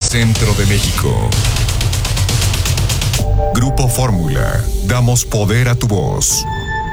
Centro de México. Grupo Fórmula. Damos poder a tu voz.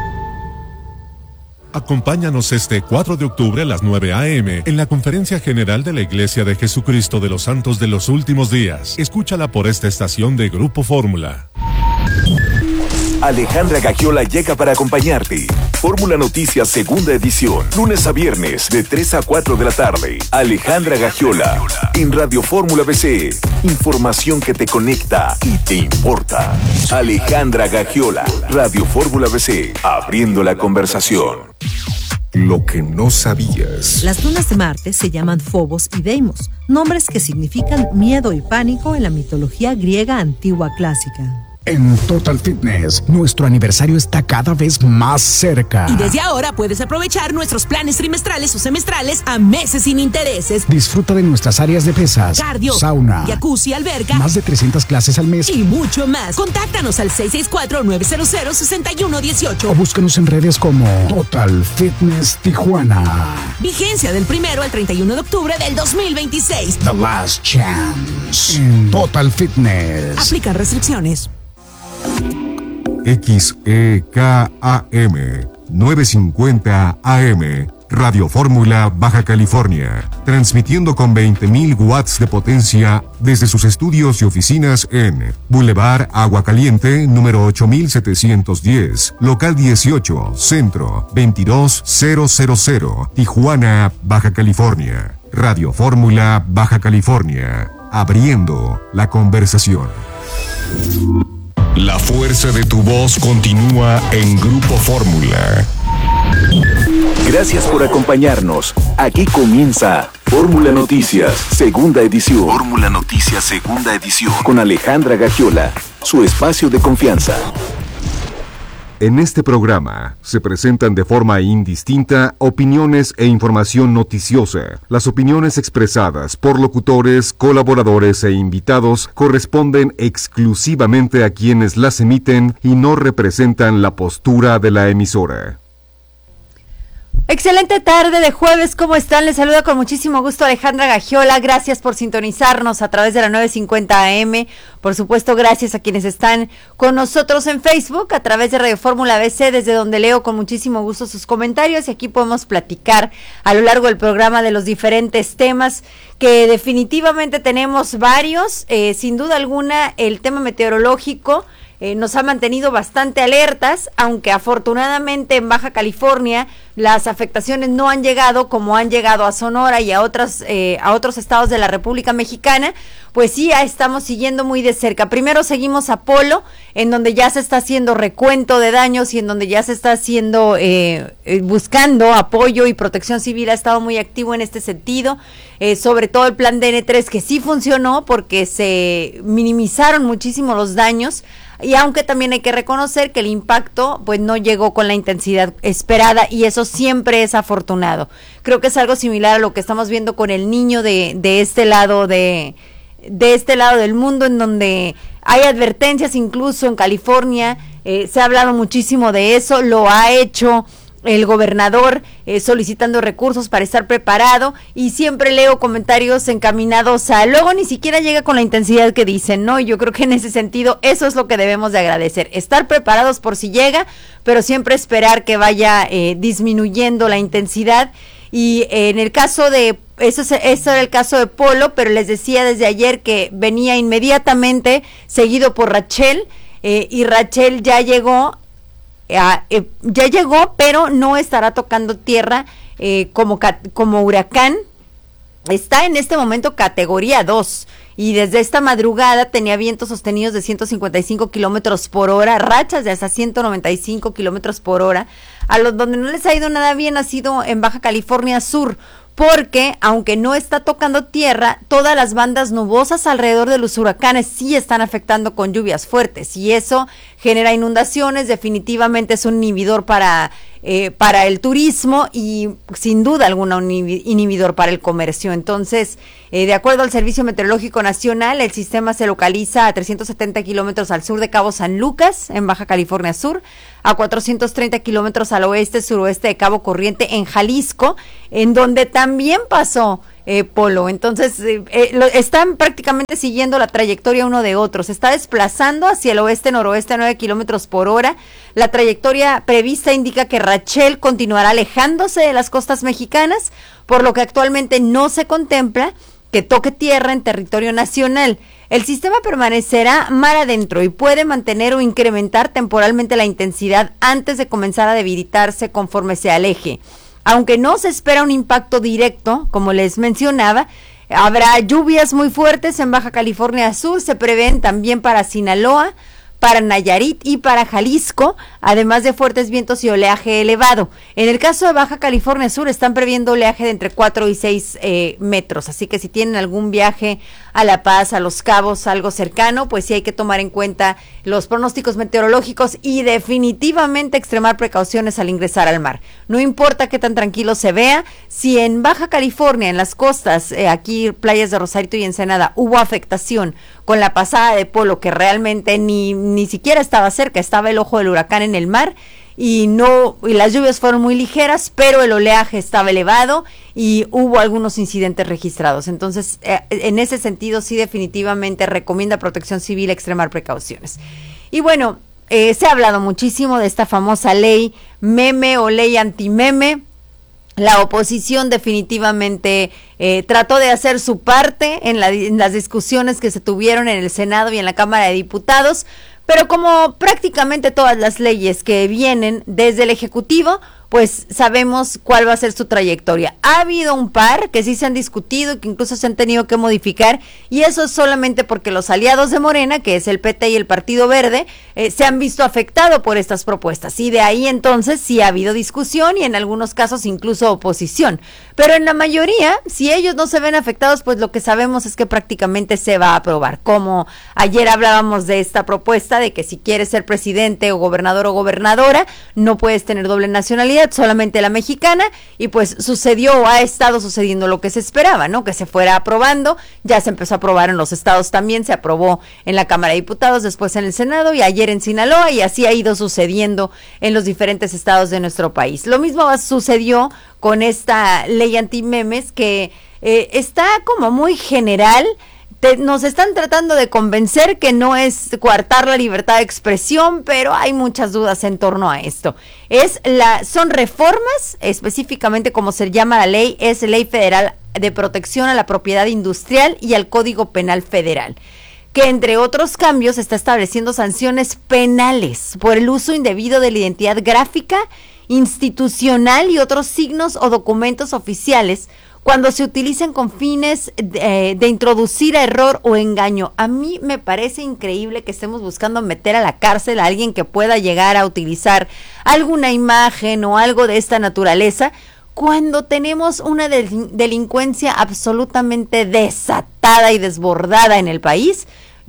Acompáñanos este 4 de octubre a las 9 a.m. en la Conferencia General de la Iglesia de Jesucristo de los Santos de los Últimos Días. Escúchala por esta estación de Grupo Fórmula. Alejandra Gagiola llega para acompañarte. Fórmula Noticias, segunda edición. Lunes a viernes, de 3 a 4 de la tarde. Alejandra Gagiola, en Radio Fórmula BC. Información que te conecta y te importa. Alejandra Gagiola, Radio Fórmula BC. Abriendo la conversación. Lo que no sabías. Las lunas de Marte se llaman Phobos y Deimos, nombres que significan miedo y pánico en la mitología griega antigua clásica. En Total Fitness, nuestro aniversario está cada vez más cerca. Y desde ahora puedes aprovechar nuestros planes trimestrales o semestrales a meses sin intereses. Disfruta de nuestras áreas de pesas, cardio, sauna, jacuzzi, alberca, más de 300 clases al mes y mucho más. Contáctanos al 664-900-6118 o búscanos en redes como Total Fitness Tijuana. Vigencia del 1 al 31 de octubre del 2026. The Last Chance en Total Fitness. Aplican restricciones. XEKAM 950 AM Radio Fórmula Baja California, transmitiendo con 20.000 watts de potencia desde sus estudios y oficinas en Boulevard Agua Caliente, número 8710, local 18, centro 22000, Tijuana, Baja California. Radio Fórmula Baja California, abriendo la conversación. La fuerza de tu voz continúa en Grupo Fórmula. Gracias por acompañarnos. Aquí comienza Fórmula Noticias, segunda edición. Fórmula Noticias, segunda edición. Con Alejandra Gagiola, su espacio de confianza. En este programa se presentan de forma indistinta opiniones e información noticiosa. Las opiniones expresadas por locutores, colaboradores e invitados corresponden exclusivamente a quienes las emiten y no representan la postura de la emisora. Excelente tarde de jueves, ¿cómo están? Les saluda con muchísimo gusto Alejandra Gagiola, gracias por sintonizarnos a través de la 950 AM, por supuesto gracias a quienes están con nosotros en Facebook, a través de Radio Fórmula BC, desde donde leo con muchísimo gusto sus comentarios y aquí podemos platicar a lo largo del programa de los diferentes temas que definitivamente tenemos varios, sin duda alguna el tema meteorológico nos ha mantenido bastante alertas, aunque afortunadamente en Baja California las afectaciones no han llegado como han llegado a Sonora y a otros estados de la República Mexicana, pues sí, estamos siguiendo muy de cerca. Primero seguimos a Polo, en donde ya se está haciendo recuento de daños y en donde ya se está haciendo, buscando apoyo y Protección Civil ha estado muy activo en este sentido, sobre todo el plan DN3 que sí funcionó porque se minimizaron muchísimo los daños. Y aunque también hay que reconocer que el impacto pues no llegó con la intensidad esperada y eso siempre es afortunado. Creo que es algo similar a lo que estamos viendo con el niño de este lado de este lado del mundo, en donde hay advertencias incluso en California, se ha hablado muchísimo de eso, lo ha hecho el gobernador solicitando recursos para estar preparado y siempre leo comentarios encaminados a luego ni siquiera llega con la intensidad que dicen, ¿no? Y yo creo que en ese sentido eso es lo que debemos de agradecer, estar preparados por si llega, pero siempre esperar que vaya disminuyendo la intensidad y en el caso de, eso era el caso de Polo, pero les decía desde ayer que venía inmediatamente seguido por Rachel y Rachel ya llegó, pero no estará tocando tierra como huracán. Está en este momento categoría 2 y desde esta madrugada tenía vientos sostenidos de 155 kilómetros por hora, rachas de hasta 195 kilómetros por hora. A los donde no les ha ido nada bien ha sido en Baja California Sur, porque aunque no está tocando tierra, todas las bandas nubosas alrededor de los huracanes sí están afectando con lluvias fuertes y eso genera inundaciones, definitivamente es un inhibidor para el turismo y sin duda alguna un inhibidor para el comercio. Entonces, de acuerdo al Servicio Meteorológico Nacional, el sistema se localiza a 370 kilómetros al sur de Cabo San Lucas, en Baja California Sur, a 430 kilómetros al oeste-suroeste de Cabo Corriente, en Jalisco, en donde también pasó Polo. Entonces, están prácticamente siguiendo la trayectoria uno de otro. Se está desplazando hacia el oeste-noroeste a 9 kilómetros por hora. La trayectoria prevista indica que Rachel continuará alejándose de las costas mexicanas, por lo que actualmente no se contempla que toque tierra en territorio nacional. El sistema permanecerá mar adentro y puede mantener o incrementar temporalmente la intensidad antes de comenzar a debilitarse conforme se aleje. Aunque no se espera un impacto directo, como les mencionaba, habrá lluvias muy fuertes en Baja California Sur, se prevén también para Sinaloa, para Nayarit y para Jalisco, además de fuertes vientos y oleaje elevado. En el caso de Baja California Sur están previendo oleaje de entre 4 y 6 metros, así que si tienen algún viaje a La Paz, a Los Cabos, algo cercano, pues sí hay que tomar en cuenta los pronósticos meteorológicos y definitivamente extremar precauciones al ingresar al mar. No importa qué tan tranquilo se vea, si en Baja California, en las costas, aquí playas de Rosarito y Ensenada, hubo afectación con la pasada de Polo, que realmente ni siquiera estaba cerca, estaba el ojo del huracán en el mar, y las lluvias fueron muy ligeras, pero el oleaje estaba elevado y hubo algunos incidentes registrados. Entonces, en ese sentido, sí definitivamente recomienda Protección Civil extremar precauciones. Y bueno, se ha hablado muchísimo de esta famosa ley meme o ley antimeme. La oposición definitivamente trató de hacer su parte en las discusiones que se tuvieron en el Senado y en la Cámara de Diputados, pero como prácticamente todas las leyes que vienen desde el Ejecutivo, pues sabemos cuál va a ser su trayectoria. Ha habido un par que sí se han discutido y que incluso se han tenido que modificar, y eso es solamente porque los aliados de Morena, que es el PT y el Partido Verde, se han visto afectados por estas propuestas, y de ahí entonces sí ha habido discusión y en algunos casos incluso oposición. Pero en la mayoría, si ellos no se ven afectados, pues lo que sabemos es que prácticamente se va a aprobar. Como ayer hablábamos de esta propuesta de que si quieres ser presidente o gobernadora, no puedes tener doble nacionalidad, solamente la mexicana, y pues sucedió o ha estado sucediendo lo que se esperaba, ¿no? Que se fuera aprobando, ya se empezó a aprobar en los estados también, se aprobó en la Cámara de Diputados, después en el Senado y ayer en Sinaloa, y así ha ido sucediendo en los diferentes estados de nuestro país. Lo mismo sucedió con esta ley antimemes que está como muy general. Nos están tratando de convencer que no es coartar la libertad de expresión, pero hay muchas dudas en torno a esto. Son reformas, específicamente como se llama la ley, es Ley Federal de Protección a la Propiedad Industrial y al Código Penal Federal, que entre otros cambios está estableciendo sanciones penales por el uso indebido de la identidad gráfica, institucional y otros signos o documentos oficiales cuando se utilicen con fines de introducir error o engaño. A mí me parece increíble que estemos buscando meter a la cárcel a alguien que pueda llegar a utilizar alguna imagen o algo de esta naturaleza, cuando tenemos una delincuencia absolutamente desatada y desbordada en el país.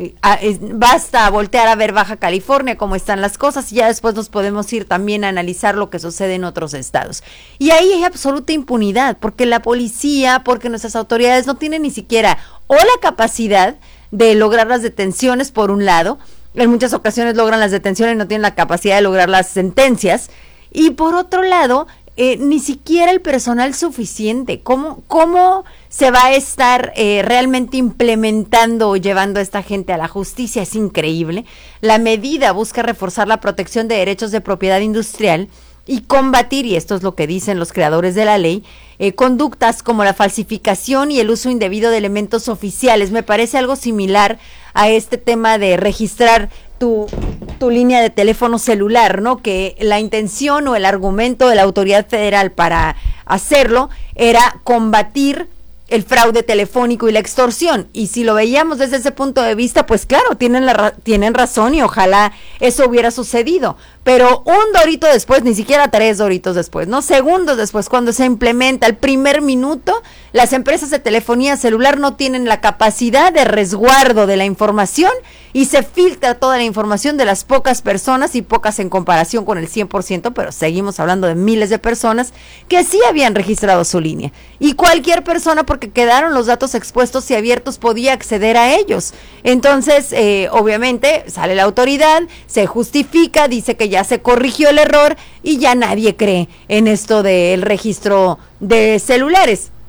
Basta voltear a ver Baja California, cómo están las cosas, y ya después nos podemos ir también a analizar lo que sucede en otros estados. Y ahí hay absoluta impunidad, porque la policía, porque nuestras autoridades no tienen ni siquiera o la capacidad de lograr las detenciones, por un lado, en muchas ocasiones logran las detenciones y no tienen la capacidad de lograr las sentencias, y por otro lado, ni siquiera el personal suficiente. ¿Cómo se va a estar realmente implementando o llevando a esta gente a la justicia? Es increíble. La medida busca reforzar la protección de derechos de propiedad industrial y combatir, y esto es lo que dicen los creadores de la ley, conductas como la falsificación y el uso indebido de elementos oficiales. Me parece algo similar a este tema de registrar tu línea de teléfono celular, ¿no? Que la intención o el argumento de la autoridad federal para hacerlo era combatir el fraude telefónico y la extorsión, y si lo veíamos desde ese punto de vista, pues claro, tienen razón y ojalá eso hubiera sucedido, pero un dorito después, ni siquiera 3 doritos después, no, segundos después, cuando se implementa el primer minuto, las empresas de telefonía celular no tienen la capacidad de resguardo de la información y se filtra toda la información de las pocas personas, y pocas en comparación con el 100%, pero seguimos hablando de miles de personas que sí habían registrado su línea, y cualquier persona, porque quedaron los datos expuestos y abiertos, podía acceder a ellos. Entonces, obviamente, sale la autoridad, se justifica, dice que ya se corrigió el error y ya nadie cree en esto del registro de celulares.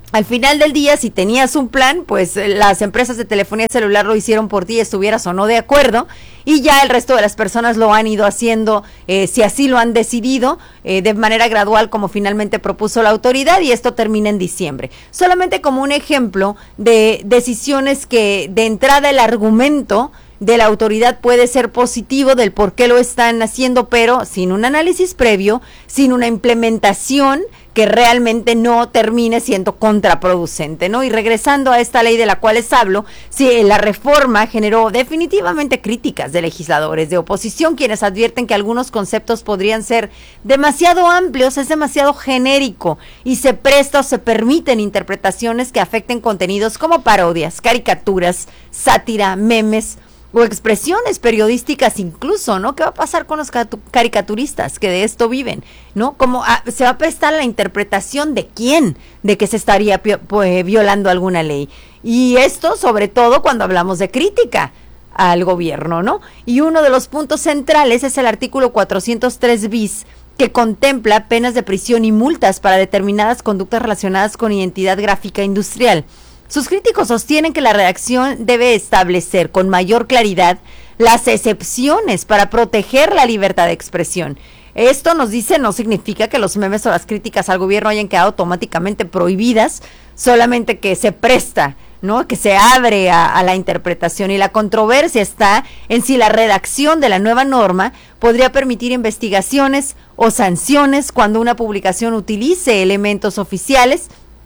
Al final del día, si tenías un plan, pues las empresas de telefonía celular lo hicieron por ti, estuvieras o no de acuerdo, y ya el resto de las personas lo han ido haciendo, si así lo han decidido, de manera gradual como finalmente propuso la autoridad, y esto termina en diciembre. Solamente como un ejemplo de decisiones que de entrada el argumento de la autoridad puede ser positivo del por qué lo están haciendo, pero sin un análisis previo, sin una implementación que realmente no termine siendo contraproducente, ¿no? Y regresando a esta ley de la cual les hablo, sí, la reforma generó definitivamente críticas de legisladores de oposición, quienes advierten que algunos conceptos podrían ser demasiado amplios, es demasiado genérico, y se presta o se permiten interpretaciones que afecten contenidos como parodias, caricaturas, sátira, memes, o expresiones periodísticas incluso, ¿no? ¿Qué va a pasar con los caricaturistas que de esto viven, ¿no? ¿Cómo se va a prestar la interpretación de quién, de que se estaría violando alguna ley? Y esto sobre todo cuando hablamos de crítica al gobierno, ¿no? Y uno de los puntos centrales es el artículo 403 bis, que contempla penas de prisión y multas para determinadas conductas relacionadas con identidad gráfica industrial. Sus críticos sostienen que la redacción debe establecer con mayor claridad las excepciones para proteger la libertad de expresión. Esto nos dice, no significa que los memes o las críticas al gobierno hayan quedado automáticamente prohibidas, solamente que se presta, ¿no? Que se abre a la interpretación, y la controversia está en si la redacción de la nueva norma podría permitir investigaciones o sanciones cuando una publicación utilice elementos oficiales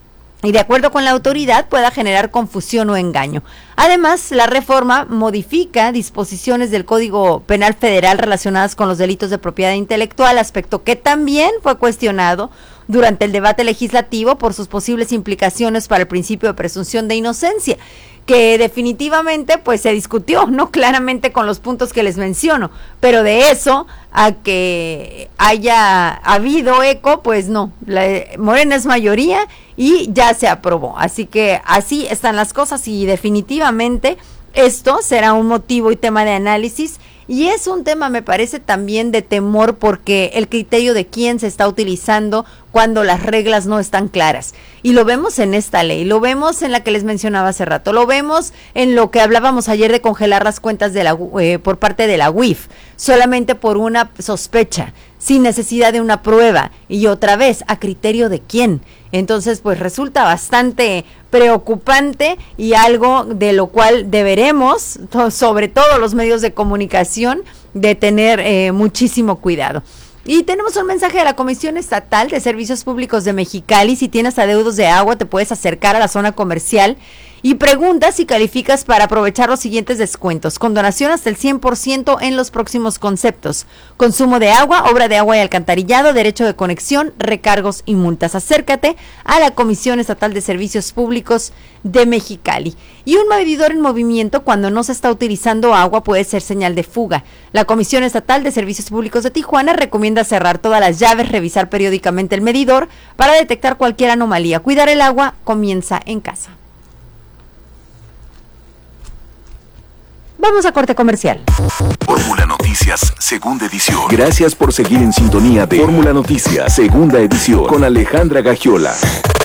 y de acuerdo con la autoridad pueda generar confusión o engaño. Además, la reforma modifica disposiciones del Código Penal Federal relacionadas con los delitos de propiedad intelectual, aspecto que también fue cuestionado durante el debate legislativo por sus posibles implicaciones para el principio de presunción de inocencia, que definitivamente pues se discutió, no claramente con los puntos que les menciono, pero de eso a que haya habido eco, pues no, Morena es mayoría y ya se aprobó, así que así están las cosas, y definitivamente esto será un motivo y tema de análisis. Y es un tema, me parece, también de temor, porque el criterio de quién se está utilizando cuando las reglas no están claras. Y lo vemos en esta ley, lo vemos en la que les mencionaba hace rato, lo vemos en lo que hablábamos ayer de congelar las cuentas de por parte de la UIF, solamente por una sospecha, sin necesidad de una prueba, y otra vez, ¿a criterio de quién? Entonces, pues resulta bastante preocupante, y algo de lo cual deberemos, sobre todo los medios de comunicación, de tener muchísimo cuidado. Y tenemos un mensaje de la Comisión Estatal de Servicios Públicos de Mexicali. Si tienes adeudos de agua, te puedes acercar a la zona comercial y pregunta si calificas para aprovechar los siguientes descuentos: condonación hasta el 100% en los próximos conceptos: consumo de agua, obra de agua y alcantarillado, derecho de conexión, recargos y multas. Acércate a la Comisión Estatal de Servicios Públicos de Mexicali. Y un medidor en movimiento cuando no se está utilizando agua puede ser señal de fuga. La Comisión Estatal de Servicios Públicos de Tijuana recomienda cerrar todas las llaves, revisar periódicamente el medidor para detectar cualquier anomalía. Cuidar el agua comienza en casa. Vamos a corte comercial. Fórmula Noticias, segunda edición. Gracias por seguir en sintonía de Fórmula Noticias, segunda edición, con Alejandra Gagiola.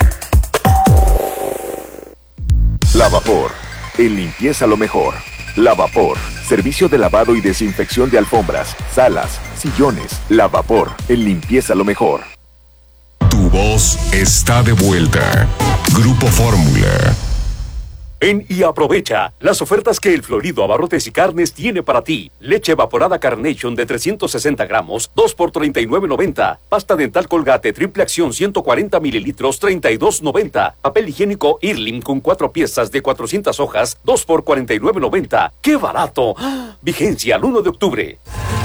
Lavapor, en limpieza lo mejor. Lavapor, servicio de lavado y desinfección de alfombras, salas, sillones. Lavapor, en limpieza lo mejor. Tu voz está de vuelta. Grupo Fórmula. Ven y aprovecha las ofertas que el Florido Abarrotes y Carnes tiene para ti. Leche evaporada Carnation de 360 gramos, 2 por $39.90. Pasta dental Colgate triple acción 140 mililitros, $32.90. Papel higiénico Irlim con 4 piezas de 400 hojas, 2 por $49.90. ¡Qué barato! Vigencia al 1 de octubre.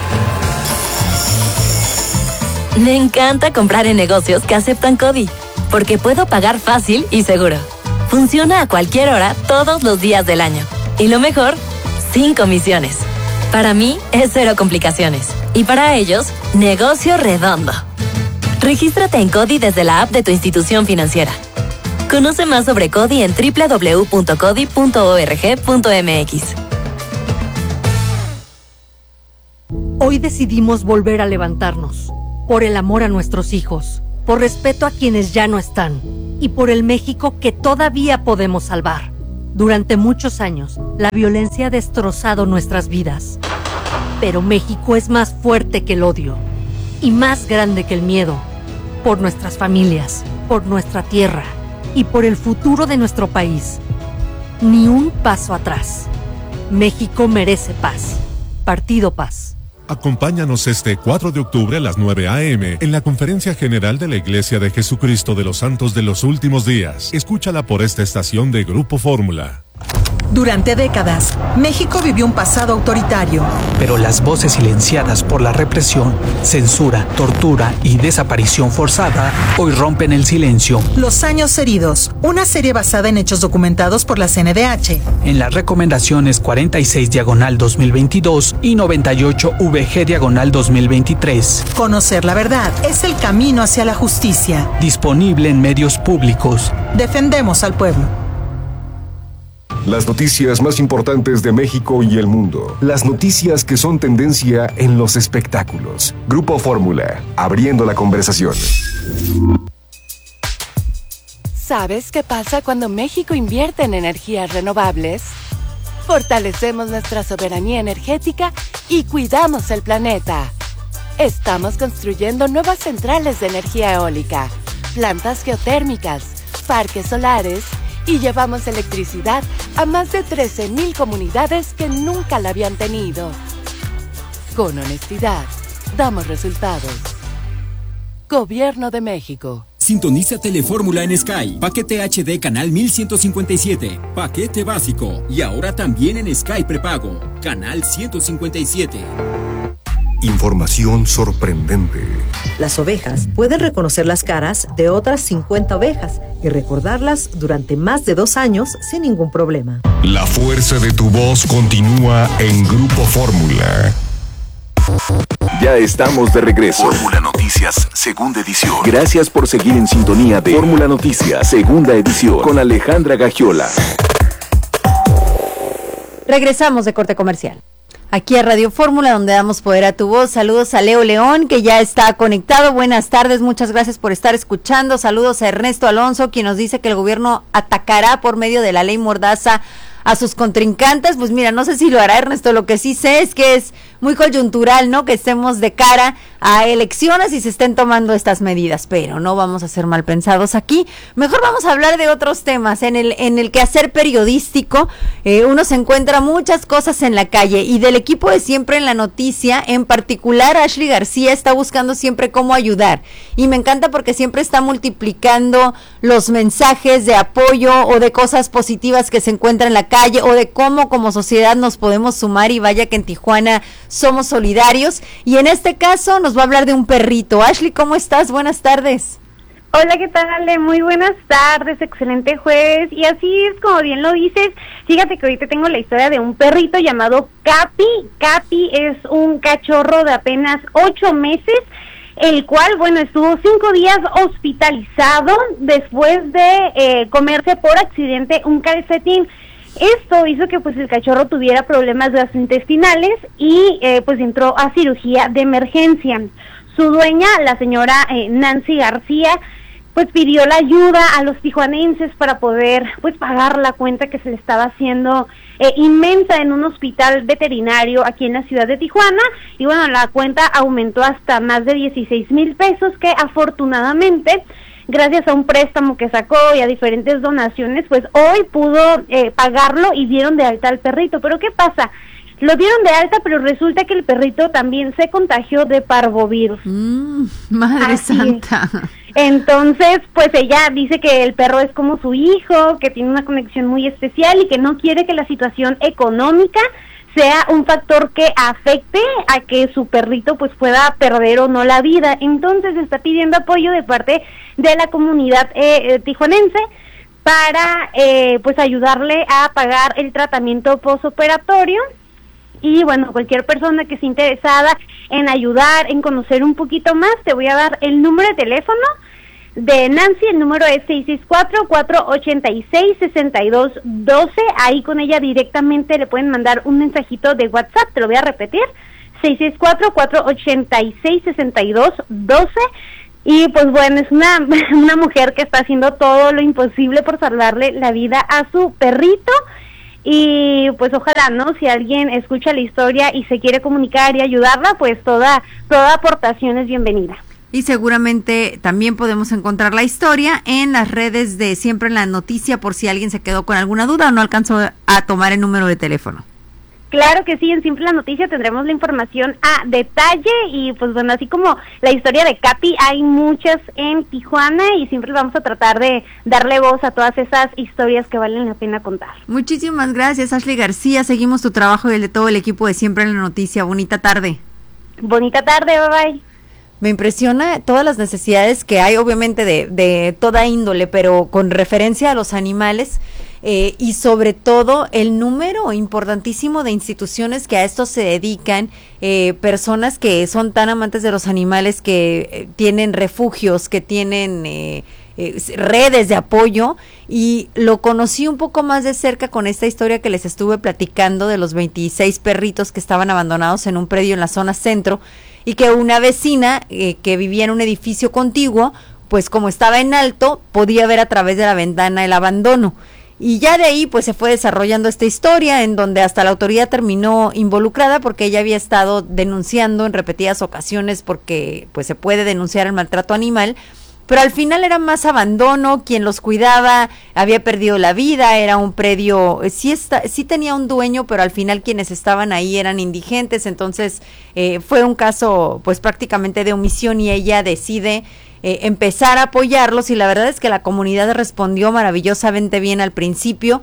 Me encanta comprar en negocios que aceptan CODI, porque puedo pagar fácil y seguro. Funciona a cualquier hora, todos los días del año. Y lo mejor, sin comisiones. Para mí, es cero complicaciones. Y para ellos, negocio redondo. Regístrate en CODI desde la app de tu institución financiera. Conoce más sobre CODI en www.codi.org.mx. Hoy decidimos volver a levantarnos, por el amor a nuestros hijos, por respeto a quienes ya no están y por el México que todavía podemos salvar. Durante muchos años, la violencia ha destrozado nuestras vidas. Pero México es más fuerte que el odio y más grande que el miedo. Por nuestras familias, por nuestra tierra y por el futuro de nuestro país. Ni un paso atrás. México merece paz. Partido Paz. Acompáñanos este 4 de octubre a las 9 a.m. en la Conferencia General de la Iglesia de Jesucristo de los Santos de los Últimos Días. Escúchala por esta estación de Grupo Fórmula. Durante décadas, México vivió un pasado autoritario. Pero las voces silenciadas por la represión, censura, tortura y desaparición forzada hoy rompen el silencio. Los años heridos, una serie basada en hechos documentados por la CNDH. En las recomendaciones 46/2022 y 98/VG/2023. Conocer la verdad es el camino hacia la justicia. Disponible en medios públicos. Defendemos al pueblo. Las noticias más importantes de México y el mundo. Las noticias que son tendencia en los espectáculos. Grupo Fórmula, abriendo la conversación. ¿Sabes qué pasa cuando México invierte en energías renovables? Fortalecemos nuestra soberanía energética y cuidamos el planeta. Estamos construyendo nuevas centrales de energía eólica, plantas geotérmicas, parques solares y llevamos electricidad a más de 13,000 comunidades que nunca la habían tenido. Con honestidad, damos resultados. Gobierno de México. Sintoniza Telefórmula en Sky. Paquete HD canal 1157. Paquete básico. Y ahora también en Sky prepago. Canal 157. Información sorprendente. Las ovejas pueden reconocer las caras de otras 50 ovejas y recordarlas durante más de 2 años sin ningún problema. La fuerza de tu voz continúa en Grupo Fórmula. Ya estamos de regreso. Fórmula Noticias, segunda edición. Gracias por seguir en sintonía de Fórmula Noticias, segunda edición, con Alejandra Gagiola. Regresamos de corte comercial. Aquí a Radio Fórmula, donde damos poder a tu voz. Saludos a Leo León, que ya está conectado. Buenas tardes, muchas gracias por estar escuchando. Saludos a Ernesto Alonso, quien nos dice que el gobierno atacará por medio de la ley Mordaza a sus contrincantes. Pues mira, no sé si lo hará, Ernesto. Lo que sí sé es que es muy coyuntural, ¿no? Que estemos de cara a elecciones y se estén tomando estas medidas, pero no vamos a ser mal pensados aquí. Mejor vamos a hablar de otros temas. En el quehacer periodístico, uno se encuentra muchas cosas en la calle, y del equipo de Siempre en la Noticia, en particular Ashley García está buscando siempre cómo ayudar, y me encanta porque siempre está multiplicando los mensajes de apoyo o de cosas positivas que se encuentran en la calle, o de cómo como sociedad nos podemos sumar, y vaya que en Tijuana somos solidarios. Y en este caso nos va a hablar de un perrito. Ashley, ¿cómo estás? Buenas tardes. Hola, ¿qué tal, Ale? Muy buenas tardes, excelente jueves. Y así es como bien lo dices, fíjate que ahorita tengo la historia de un perrito llamado Capi. Capi es un cachorro de apenas 8 meses, el cual, bueno, estuvo 5 días hospitalizado después de comerse por accidente un calcetín. Esto hizo que pues el cachorro tuviera problemas gastrointestinales y pues entró a cirugía de emergencia. Su dueña, la señora Nancy García, pues pidió la ayuda a los tijuanenses para poder pues pagar la cuenta que se le estaba haciendo inmensa en un hospital veterinario aquí en la ciudad de Tijuana. Y bueno, la cuenta aumentó hasta más de 16,000 pesos, que afortunadamente, gracias a un préstamo que sacó y a diferentes donaciones, pues hoy pudo pagarlo y dieron de alta al perrito. Pero ¿qué pasa? Lo dieron de alta, pero resulta que el perrito también se contagió de parvovirus. Madre santa. Entonces, pues ella dice que el perro es como su hijo, que tiene una conexión muy especial y que no quiere que la situación económica sea un factor que afecte a que su perrito pues pueda perder o no la vida. Entonces está pidiendo apoyo de parte de la comunidad tijuanense para pues ayudarle a pagar el tratamiento postoperatorio. Y bueno, cualquier persona que esté interesada en ayudar, en conocer un poquito más, te voy a dar el número de teléfono de Nancy. El número es 664-486-6212. Ahí con ella directamente le pueden mandar un mensajito de WhatsApp. Te lo voy a repetir: 664-486-6212. Y pues bueno, es una mujer que está haciendo todo lo imposible por salvarle la vida a su perrito. Y pues ojalá, ¿no? Si alguien escucha la historia y se quiere comunicar y ayudarla, pues toda aportación es bienvenida. Y seguramente también podemos encontrar la historia en las redes de Siempre en la Noticia, por si alguien se quedó con alguna duda o no alcanzó a tomar el número de teléfono. Claro que sí, en Siempre la Noticia tendremos la información a detalle y pues bueno, así como la historia de Capi, hay muchas en Tijuana y siempre vamos a tratar de darle voz a todas esas historias que valen la pena contar. Muchísimas gracias, Ashley García. Seguimos tu trabajo y el de todo el equipo de Siempre en la Noticia. Bonita tarde. Bonita tarde, bye bye. Me impresiona todas las necesidades que hay, obviamente de toda índole, pero con referencia a los animales. Y sobre todo el número importantísimo de instituciones que a esto se dedican, personas que son tan amantes de los animales, que tienen refugios, que tienen redes de apoyo, y lo conocí un poco más de cerca con esta historia que les estuve platicando de los 26 perritos que estaban abandonados en un predio en la zona centro, y que una vecina que vivía en un edificio contiguo, pues como estaba en alto, podía ver a través de la ventana el abandono. Y ya de ahí pues se fue desarrollando esta historia en donde hasta la autoridad terminó involucrada porque ella había estado denunciando en repetidas ocasiones, porque pues se puede denunciar el maltrato animal, pero al final era más abandono, quien los cuidaba había perdido la vida, era un predio, sí tenía un dueño, pero al final quienes estaban ahí eran indigentes, entonces fue un caso pues prácticamente de omisión y ella decide empezar a apoyarlos, y la verdad es que la comunidad respondió maravillosamente bien al principio.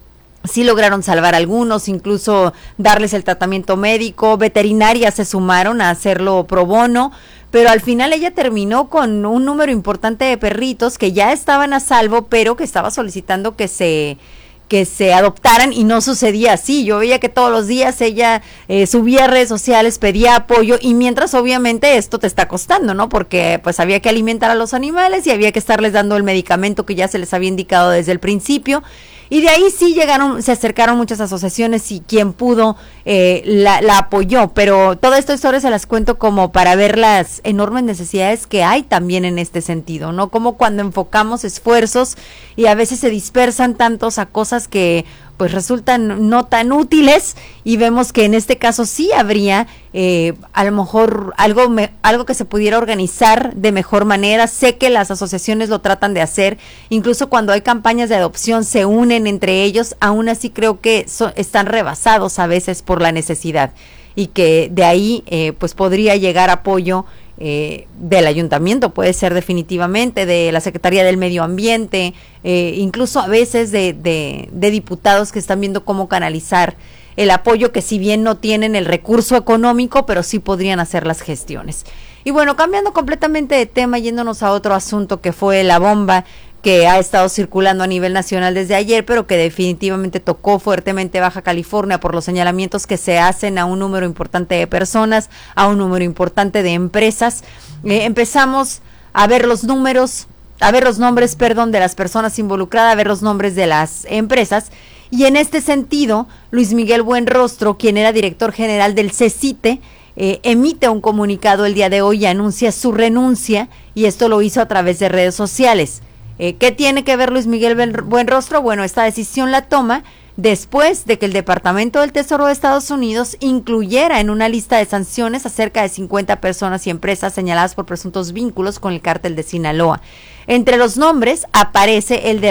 Sí lograron salvar a algunos, incluso darles el tratamiento médico, veterinarias se sumaron a hacerlo pro bono, pero al final ella terminó con un número importante de perritos que ya estaban a salvo, pero que estaba solicitando que se adoptaran, y no sucedía así. Yo veía que todos los días ella subía a redes sociales, pedía apoyo, y mientras obviamente esto te está costando, ¿no? Porque pues había que alimentar a los animales y había que estarles dando el medicamento que ya se les había indicado desde el principio. Y de ahí sí se acercaron muchas asociaciones y quien pudo la apoyó, pero toda esta historia se las cuento como para ver las enormes necesidades que hay también en este sentido, ¿no? Como cuando enfocamos esfuerzos y a veces se dispersan tantos a cosas que pues resultan no tan útiles, y vemos que en este caso sí habría a lo mejor algo que se pudiera organizar de mejor manera. Sé que las asociaciones lo tratan de hacer, incluso cuando hay campañas de adopción se unen entre ellos, aún así creo que están rebasados a veces por la necesidad, y que de ahí pues podría llegar apoyo del ayuntamiento, puede ser definitivamente, de la Secretaría del Medio Ambiente, incluso a veces de diputados que están viendo cómo canalizar el apoyo, que si bien no tienen el recurso económico, pero sí podrían hacer las gestiones. Y bueno, cambiando completamente de tema, yéndonos a otro asunto que fue la bomba que ha estado circulando a nivel nacional desde ayer, pero que definitivamente tocó fuertemente Baja California por los señalamientos que se hacen a un número importante de personas, a un número importante de empresas. Empezamos a ver los nombres, de las personas involucradas, a ver los nombres de las empresas, y en este sentido, Luis Miguel Buenrostro, quien era director general del CECITE, emite un comunicado el día de hoy y anuncia su renuncia, y esto lo hizo a través de redes sociales. ¿Qué tiene que ver Luis Miguel Buenrostro? Bueno, esta decisión la toma después de que el Departamento del Tesoro de Estados Unidos incluyera en una lista de sanciones a cerca de 50 personas y empresas señaladas por presuntos vínculos con el cártel de Sinaloa. Entre los nombres aparece el de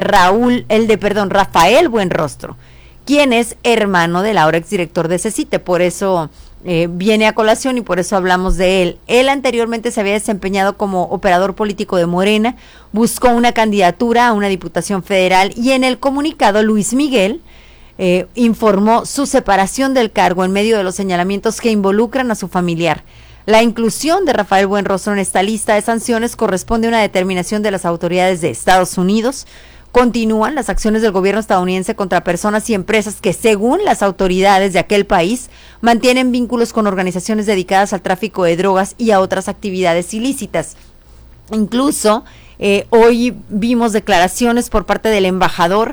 Rafael Buenrostro, quien es hermano del ahora exdirector de CECITE, por eso viene a colación y por eso hablamos de él. Él anteriormente se había desempeñado como operador político de Morena, buscó una candidatura a una diputación federal, y en el comunicado Luis Miguel informó su separación del cargo en medio de los señalamientos que involucran a su familiar. La inclusión de Rafael Buenrostro en esta lista de sanciones corresponde a una determinación de las autoridades de Estados Unidos. Continúan las acciones del gobierno estadounidense contra personas y empresas que, según las autoridades de aquel país, mantienen vínculos con organizaciones dedicadas al tráfico de drogas y a otras actividades ilícitas. Incluso hoy vimos declaraciones por parte del embajador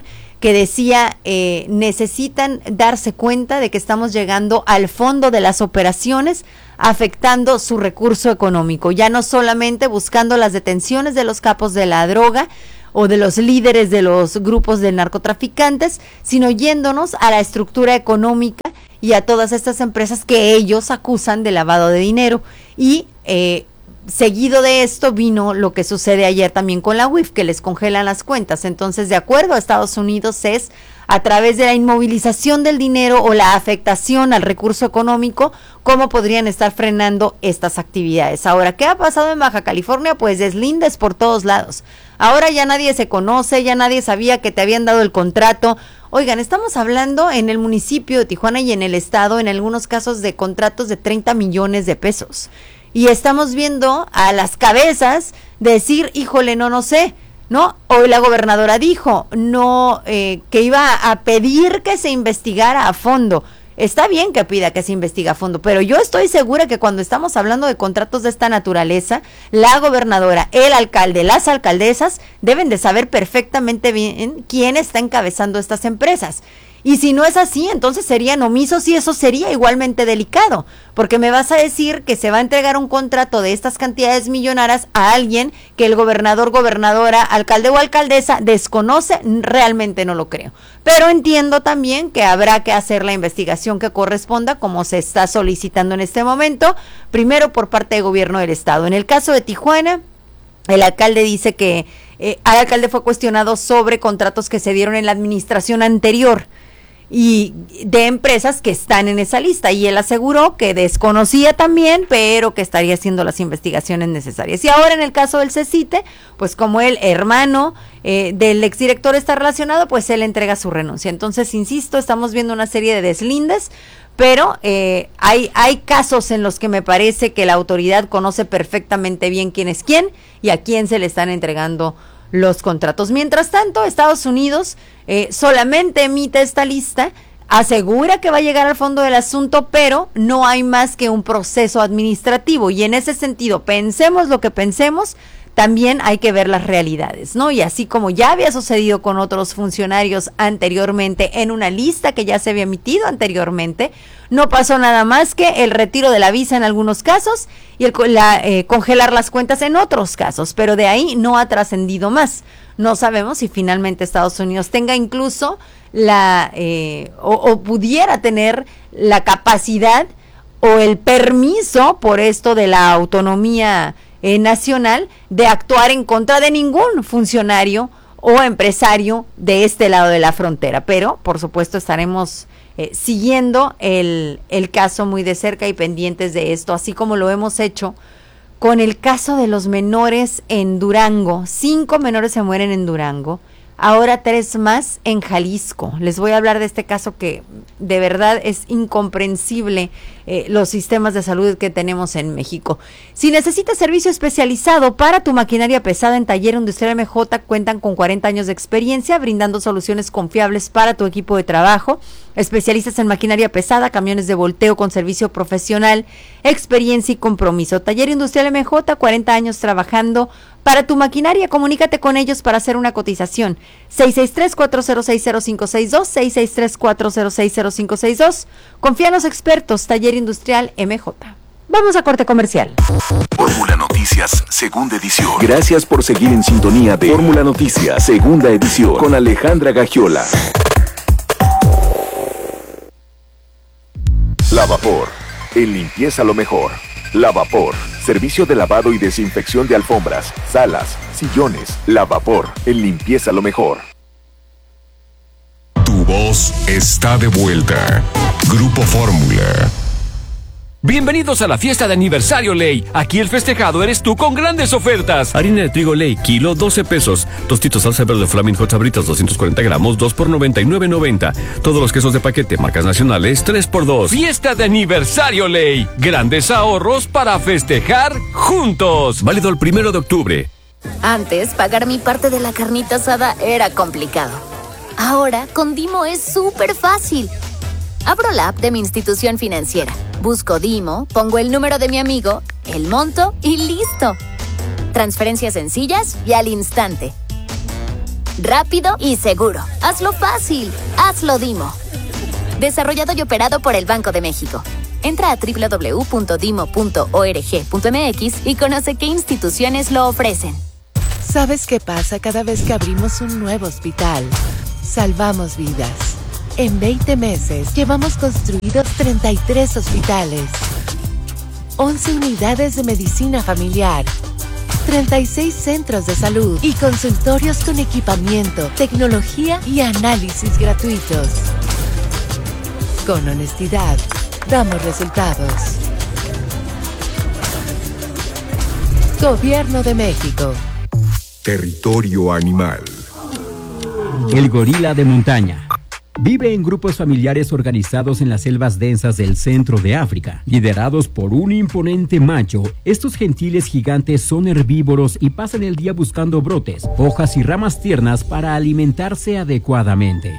que decía, necesitan darse cuenta de que estamos llegando al fondo de las operaciones, afectando su recurso económico, ya no solamente buscando las detenciones de los capos de la droga o de los líderes de los grupos de narcotraficantes, sino yéndonos a la estructura económica y a todas estas empresas que ellos acusan de lavado de dinero. Y seguido de esto vino lo que sucede ayer también con la UIF, que les congelan las cuentas. Entonces, de acuerdo a Estados Unidos, es a través de la inmovilización del dinero o la afectación al recurso económico, cómo podrían estar frenando estas actividades. Ahora, ¿qué ha pasado en Baja California? Pues deslindes por todos lados. Ahora ya nadie se conoce, ya nadie sabía que te habían dado el contrato. Oigan, estamos hablando en el municipio de Tijuana y en el estado, en algunos casos, de contratos de 30 millones de pesos. Y estamos viendo a las cabezas decir, híjole, no sé, ¿no? Hoy la gobernadora dijo que iba a pedir que se investigara a fondo. Está bien que pida que se investigue a fondo, pero yo estoy segura que cuando estamos hablando de contratos de esta naturaleza, la gobernadora, el alcalde, las alcaldesas deben de saber perfectamente bien quién está encabezando estas empresas. Y si no es así, entonces serían omisos y eso sería igualmente delicado, porque me vas a decir que se va a entregar un contrato de estas cantidades millonarias a alguien que el gobernador, gobernadora, alcalde o alcaldesa desconoce. Realmente no lo creo. Pero entiendo también que habrá que hacer la investigación que corresponda, como se está solicitando en este momento, primero por parte del gobierno del estado. En el caso de Tijuana, el alcalde dice que el alcalde fue cuestionado sobre contratos que se dieron en la administración anterior y de empresas que están en esa lista, y él aseguró que desconocía también, pero que estaría haciendo las investigaciones necesarias. Y ahora en el caso del CECITE, pues como el hermano del exdirector está relacionado, pues él entrega su renuncia. Entonces, insisto, estamos viendo una serie de deslindes, pero hay casos en los que me parece que la autoridad conoce perfectamente bien quién es quién y a quién se le están entregando los contratos. Mientras tanto, Estados Unidos solamente emite esta lista, asegura que va a llegar al fondo del asunto, pero no hay más que un proceso administrativo, y en ese sentido, pensemos lo que pensemos, también hay que ver las realidades, ¿no? Y así como ya había sucedido con otros funcionarios anteriormente en una lista que ya se había emitido anteriormente, no pasó nada más que el retiro de la visa en algunos casos y congelar las cuentas en otros casos, pero de ahí no ha trascendido más. No sabemos si finalmente Estados Unidos tenga incluso o pudiera tener la capacidad o el permiso por esto de la autonomía nacional de actuar en contra de ningún funcionario o empresario de este lado de la frontera. Pero, por supuesto, estaremos siguiendo el caso muy de cerca y pendientes de esto, así como lo hemos hecho con el caso de los menores en Durango. 5 menores se mueren en Durango, ahora 3 más en Jalisco. Les voy a hablar de este caso que de verdad es incomprensible, los sistemas de salud que tenemos en México. Si necesitas servicio especializado para tu maquinaria pesada, en Taller Industrial MJ cuentan con 40 años de experiencia brindando soluciones confiables para tu equipo de trabajo. Especialistas en maquinaria pesada, camiones de volteo con servicio profesional, experiencia y compromiso. Taller Industrial MJ, 40 años trabajando para tu maquinaria. Comunícate con ellos para hacer una cotización. 663-406-0562, 663-406-0562. Confía en los expertos, Taller Industrial MJ. Vamos a corte comercial. Fórmula Noticias, segunda edición. Gracias por seguir en sintonía de Fórmula Noticias, segunda edición, con Alejandra Gagiola. Lavapor, en limpieza lo mejor. Lavapor, servicio de lavado y desinfección de alfombras, salas, sillones. Lavapor, en limpieza lo mejor. Tu voz está de vuelta. Grupo Fórmula. Bienvenidos a la fiesta de aniversario Ley. Aquí el festejado eres tú con grandes ofertas. Harina de trigo Ley, kilo 12 pesos. Tostitos salsa verde Flaming Hot Sabritas 240 gramos, 2 por 99.90. Todos los quesos de paquete, marcas nacionales, 3 por 2. Fiesta de aniversario Ley. Grandes ahorros para festejar juntos. Válido el 1 de octubre. Antes, pagar mi parte de la carnita asada era complicado. Ahora, con Dimo es súper fácil. Abro la app de mi institución financiera, busco Dimo, pongo el número de mi amigo, el monto y listo. Transferencias sencillas y al instante. rápido y seguro. Hazlo fácil. Hazlo Dimo. Desarrollado y operado por el Banco de México. Entra a www.dimo.org.mx y conoce qué instituciones lo ofrecen. ¿Sabes qué pasa cada vez que abrimos un nuevo hospital? Salvamos vidas. En 20 meses llevamos construidos 33 hospitales, 11 unidades de medicina familiar, 36 centros de salud y consultorios con equipamiento, tecnología y análisis gratuitos. Con honestidad, damos resultados. Gobierno de México. Territorio animal. El gorila de montaña. Vive en grupos familiares organizados en las selvas densas del centro de África, liderados por un imponente macho. Estos gentiles gigantes son herbívoros y pasan el día buscando brotes, hojas y ramas tiernas para alimentarse adecuadamente.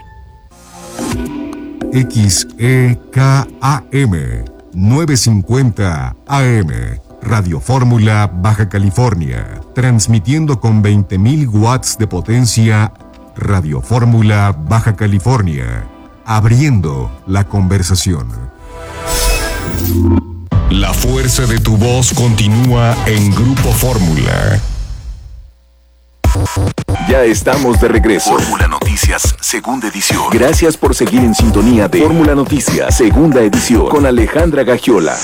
XEKAM 950 AM Radio Fórmula Baja California, transmitiendo con 20.000 watts de potencia. Radio Fórmula Baja California, abriendo la conversación. La fuerza de tu voz continúa en Grupo Fórmula. Ya estamos de regreso. Fórmula Noticias, segunda edición. Gracias por seguir en sintonía de Fórmula Noticias, segunda edición, con Alejandra Gagiola.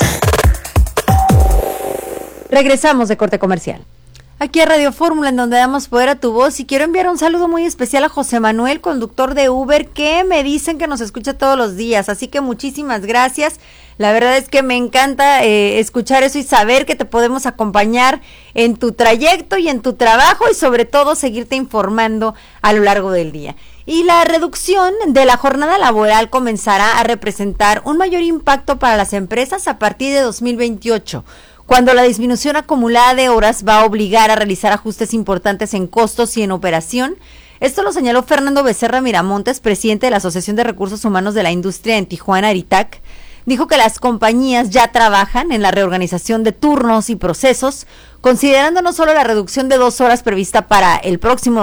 Regresamos de corte comercial. Aquí a Radio Fórmula, en donde damos poder a tu voz, y quiero enviar un saludo muy especial a José Manuel, conductor de Uber, que me dicen que nos escucha todos los días, así que muchísimas gracias. La verdad es que me encanta escuchar eso y saber que te podemos acompañar en tu trayecto y en tu trabajo, y sobre todo seguirte informando a lo largo del día. Y la reducción de la jornada laboral comenzará a representar un mayor impacto para las empresas a partir de 2028. Cuando la disminución acumulada de horas va a obligar a realizar ajustes importantes en costos y en operación. Esto lo señaló Fernando Becerra Miramontes, presidente de la Asociación de Recursos Humanos de la Industria en Tijuana, Aritac. Dijo que las compañías ya trabajan en la reorganización de turnos y procesos, considerando no solo la reducción de 2 horas prevista para el próximo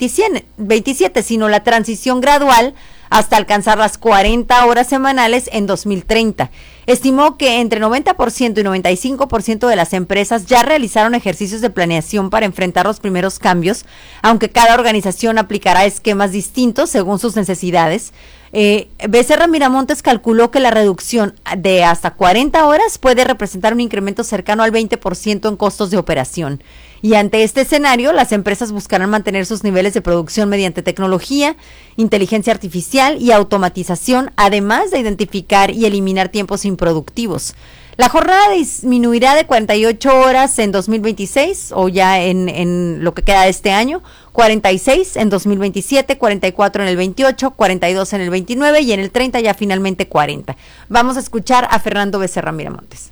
2027, sino la transición gradual hasta alcanzar las 40 horas semanales en 2030. Estimó que entre 90% y 95% de las empresas ya realizaron ejercicios de planeación para enfrentar los primeros cambios, aunque cada organización aplicará esquemas distintos según sus necesidades. Becerra Miramontes calculó que la reducción de hasta 40 horas puede representar un incremento cercano al 20% en costos de operación. Y ante este escenario, las empresas buscarán mantener sus niveles de producción mediante tecnología, inteligencia artificial y automatización, además de identificar y eliminar tiempos improductivos. La jornada disminuirá de 48 horas en 2026, o ya en lo que queda de este año, 46 en 2027, 44 en el 28, 42 en el 29 y en el 30 ya finalmente 40. Vamos a escuchar a Fernando Becerra Miramontes.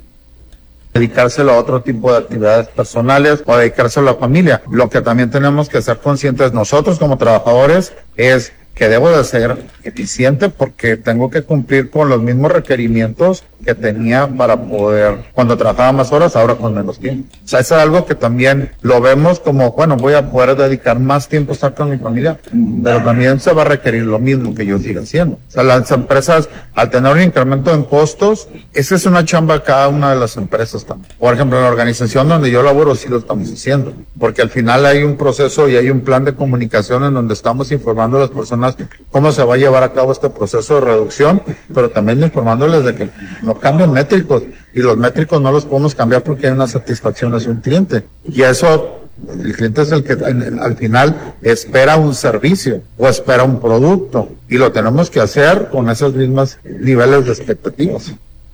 Dedicárselo a otro tipo de actividades personales o dedicárselo a la familia. Lo que también tenemos que ser conscientes nosotros como trabajadores es que debo de ser eficiente porque tengo que cumplir con los mismos requerimientos que tenía para poder, cuando trabajaba más horas, ahora con menos tiempo. O sea, eso es algo que también lo vemos como, bueno, voy a poder dedicar más tiempo a estar con mi familia, pero también se va a requerir lo mismo que yo siga haciendo. O sea, las empresas, al tener un incremento en costos, esa es una chamba cada una de las empresas también. Por ejemplo, en la organización donde yo laboro sí lo estamos haciendo, porque al final hay un proceso y hay un plan de comunicación en donde estamos informando a las personas cómo se va a llevar a cabo este proceso de reducción, pero también informándoles de que no cambian métricos, y los métricos no los podemos cambiar porque hay una satisfacción hacia un cliente, y eso, el cliente es el que al final espera un servicio o espera un producto, y lo tenemos que hacer con esos mismos niveles de expectativas.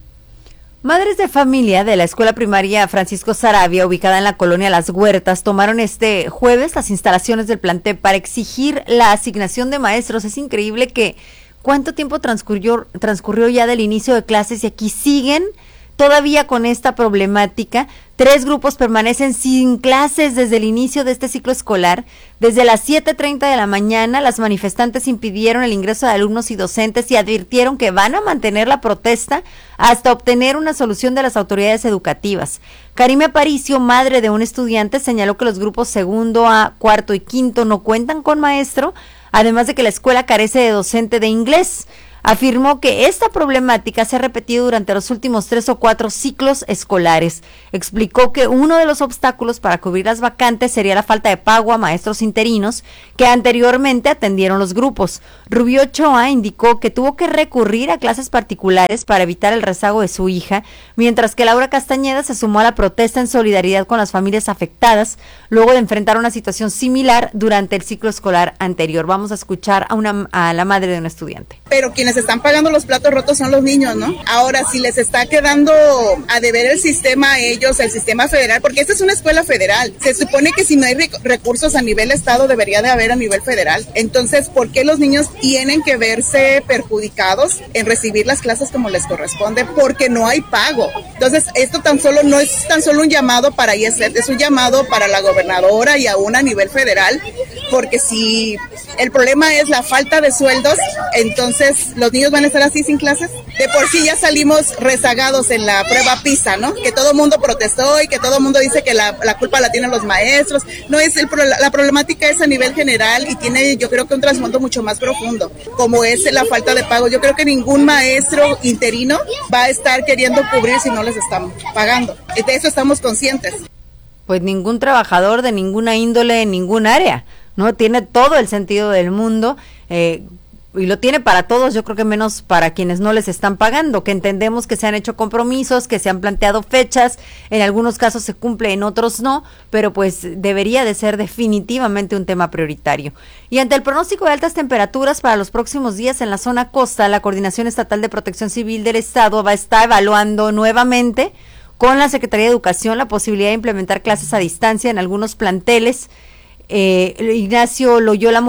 Madres de familia de la escuela primaria Francisco Saravia, ubicada en la colonia Las Huertas, tomaron este jueves las instalaciones del plantel para exigir la asignación de maestros. Es increíble que cuánto tiempo transcurrió ya del inicio de clases y aquí siguen todavía con esta problemática. 3 grupos permanecen sin clases desde el inicio de este ciclo escolar. Desde las 7:30 de la mañana, las manifestantes impidieron el ingreso de alumnos y docentes y advirtieron que van a mantener la protesta hasta obtener una solución de las autoridades educativas. Karime Aparicio, madre de un estudiante, señaló que los grupos segundo a cuarto y quinto no cuentan con maestro, además de que la escuela carece de docente de inglés. Afirmó que esta problemática se ha repetido durante los últimos 3 o 4 ciclos escolares. Explicó que uno de los obstáculos para cubrir las vacantes sería la falta de pago a maestros interinos que anteriormente atendieron los grupos. Rubio Ochoa indicó que tuvo que recurrir a clases particulares para evitar el rezago de su hija, mientras que Laura Castañeda se sumó a la protesta en solidaridad con las familias afectadas, luego de enfrentar una situación similar durante el ciclo escolar anterior. Vamos a escuchar a la madre de un estudiante. Pero quienes están pagando los platos rotos son los niños, ¿no? Ahora, si les está quedando a deber el sistema a ellos, el sistema federal, porque esta es una escuela federal, se supone que si no hay recursos a nivel estado, debería de haber a nivel federal. Entonces, ¿por qué los niños tienen que verse perjudicados en recibir las clases como les corresponde? Porque no hay pago. Entonces, esto no es tan solo un llamado para IESET, es un llamado para la gobernadora y aún a nivel federal, porque si el problema es la falta de sueldos, entonces los niños van a estar así sin clases. De por sí ya salimos rezagados en la prueba PISA, ¿no? Que todo el mundo protestó y que todo el mundo dice que la culpa la tienen los maestros. No es la problemática es a nivel general y tiene, yo creo que un trasfondo mucho más profundo, como es la falta de pago. Yo creo que ningún maestro interino va a estar queriendo cubrir si no les estamos pagando. De eso estamos conscientes. Pues ningún trabajador de ninguna índole en ningún área, ¿no? Tiene todo el sentido del mundo, y lo tiene para todos, yo creo que menos para quienes no les están pagando, que entendemos que se han hecho compromisos, que se han planteado fechas, en algunos casos se cumple, en otros no, pero pues debería de ser definitivamente un tema prioritario. Y ante el pronóstico de altas temperaturas para los próximos días en la zona costa, la Coordinación Estatal de Protección Civil del Estado va a estar evaluando nuevamente con la Secretaría de Educación la posibilidad de implementar clases a distancia en algunos planteles. Ignacio Lozoya,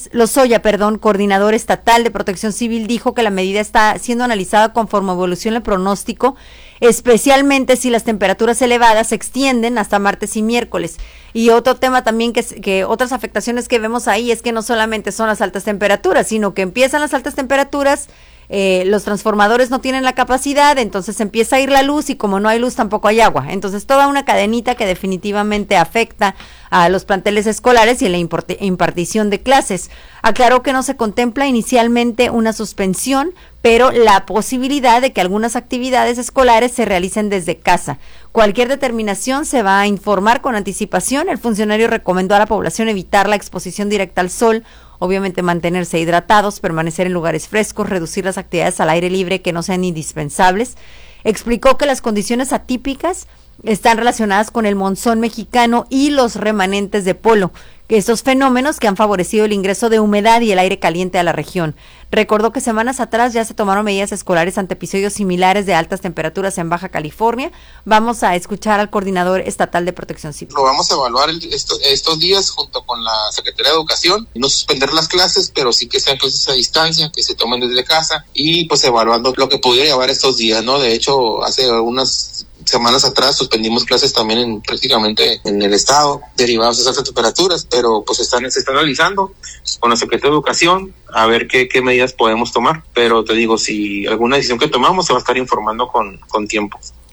coordinador estatal de Protección Civil, dijo que la medida está siendo analizada conforme evoluciona el pronóstico, especialmente si las temperaturas elevadas se extienden hasta martes y miércoles. Y otro tema también que otras afectaciones que vemos ahí es que no solamente son las altas temperaturas, sino que empiezan las altas temperaturas, los transformadores no tienen la capacidad, entonces empieza a ir la luz y como no hay luz tampoco hay agua. Entonces toda una cadenita que definitivamente afecta a los planteles escolares y en la impartición de clases. Aclaró que no se contempla inicialmente una suspensión, pero la posibilidad de que algunas actividades escolares se realicen desde casa. Cualquier determinación se va a informar con anticipación. El funcionario recomendó a la población evitar la exposición directa al sol, obviamente mantenerse hidratados, permanecer en lugares frescos, reducir las actividades al aire libre que no sean indispensables. Explicó que las condiciones atípicas están relacionadas con el monzón mexicano y los remanentes de polo, que estos fenómenos que han favorecido el ingreso de humedad y el aire caliente a la región. Recordó que semanas atrás ya se tomaron medidas escolares ante episodios similares de altas temperaturas en Baja California. Vamos a escuchar al coordinador estatal de Protección Civil. Lo vamos a evaluar estos días junto con la Secretaría de Educación, y no suspender las clases, pero sí que sean clases a distancia, que se tomen desde casa y pues evaluando lo que pudiera llevar estos días, ¿no? De hecho, hace unas semanas atrás suspendimos clases también prácticamente en el estado, derivados de esas temperaturas, pero pues se están analizando con la Secretaría de Educación a ver qué medidas podemos tomar, pero te digo, si alguna decisión que tomamos se va a estar informando con tiempo.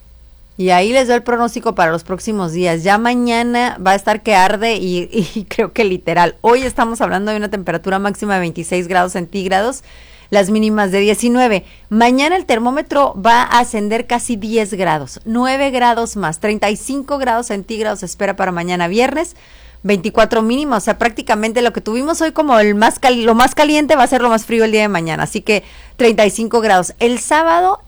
Y ahí les doy el pronóstico para los próximos días. Ya mañana va a estar que arde y creo que literal. Hoy estamos hablando de una temperatura máxima de 26 grados centígrados, las mínimas de 19. Mañana el termómetro va a ascender casi 10 grados, 9 grados más, 35 grados centígrados se espera para mañana viernes, 24 mínima, o sea, prácticamente lo que tuvimos hoy como lo más caliente va a ser lo más frío el día de mañana, así que 35 grados. El sábado,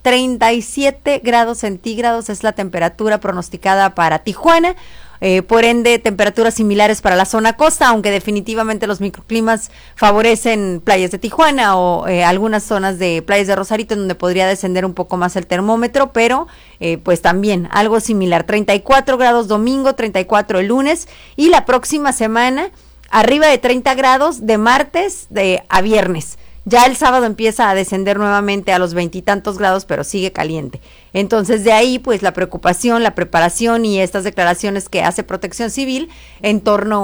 37 grados centígrados es la temperatura pronosticada para Tijuana. Por ende, temperaturas similares para la zona costa, aunque definitivamente los microclimas favorecen playas de Tijuana o algunas zonas de playas de Rosarito, en donde podría descender un poco más el termómetro, pero pues también algo similar. 34 grados domingo, 34 el lunes, y la próxima semana arriba de 30 grados de martes a viernes. Ya el sábado empieza a descender nuevamente a los 20 y tantos grados, pero sigue caliente. Entonces de ahí pues la preocupación, la preparación y estas declaraciones que hace Protección Civil en torno